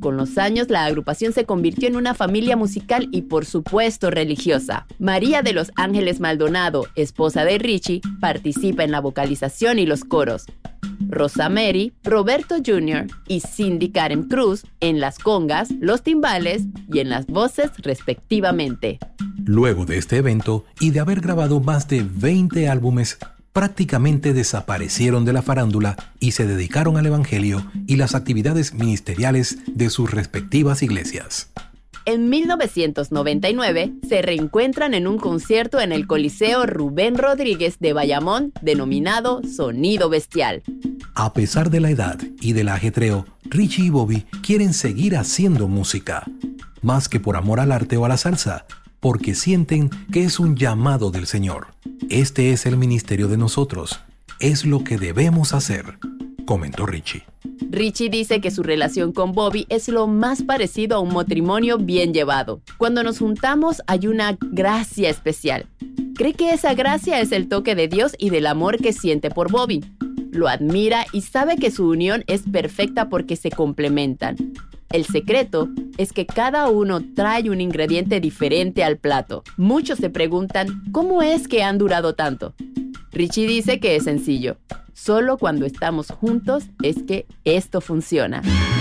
Con los años, la agrupación se convirtió en una familia musical y, por supuesto, religiosa. María de los Ángeles Maldonado, esposa de Richie, participa en la vocalización y los coros. Rosa Mary, Roberto Jr. y Cindy Karen Cruz en las congas, los timbales y en las voces respectivamente. Luego de este evento y de haber grabado más de 20 álbumes, prácticamente desaparecieron de la farándula y se dedicaron al evangelio y las actividades ministeriales de sus respectivas iglesias. En 1999 se reencuentran en un concierto en el Coliseo Rubén Rodríguez de Bayamón denominado Sonido Bestial. A pesar de la edad y del ajetreo, Richie y Bobby quieren seguir haciendo música, más que por amor al arte o a la salsa, porque sienten que es un llamado del Señor. Este es el ministerio de nosotros, es lo que debemos hacer, comentó Richie. Richie dice que su relación con Bobby es lo más parecido a un matrimonio bien llevado. Cuando nos juntamos hay una gracia especial. Cree que esa gracia es el toque de Dios y del amor que siente por Bobby. Lo admira y sabe que su unión es perfecta porque se complementan. El secreto es que cada uno trae un ingrediente diferente al plato. Muchos se preguntan, ¿cómo es que han durado tanto? Richie dice que es sencillo. Solo cuando estamos juntos es que esto funciona.